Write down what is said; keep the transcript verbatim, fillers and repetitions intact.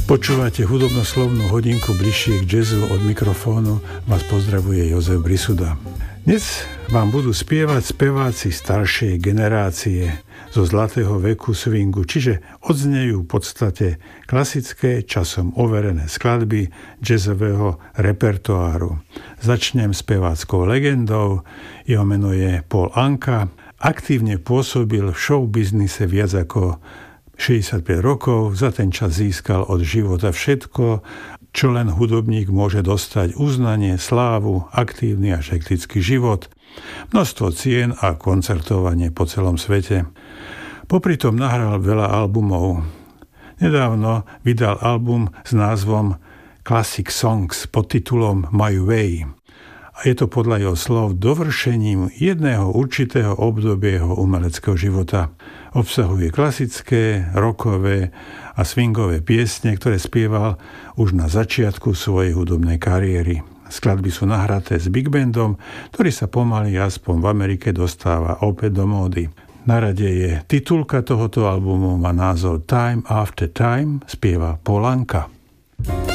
Počúvate hudobno-slovnú hodinku bližšie k jazzu. Od mikrofónu vás pozdravuje Jozef Brisuda. Dnes vám budú spievať speváci staršej generácie zo zlatého veku swingu, čiže odznejú v podstate klasické, časom overené skladby jazzového repertoáru. Začnem speváckou legendou, jeho meno je Paul Anka. Aktívne pôsobil v showbiznise viac ako šesťdesiatpäť rokov, za ten čas získal od života všetko, čo len hudobník môže dostať: uznanie, slávu, aktívny a hektický život, množstvo cien a koncertovanie po celom svete. Popri tom nahral veľa albumov. Nedávno vydal album s názvom Classic Songs pod titulom My Way. A je to podľa jeho slov dovršením jedného určitého obdobia jeho umeleckého života. Obsahuje klasické, rockové a swingové piesne, ktoré spieval už na začiatku svojej hudobnej kariéry. Skladby sú nahraté s big bandom, ktorý sa pomaly aspoň v Amerike dostáva opäť do módy. Na rade je titulka tohoto albumu, má názov Time After Time, spieva Paul Anka.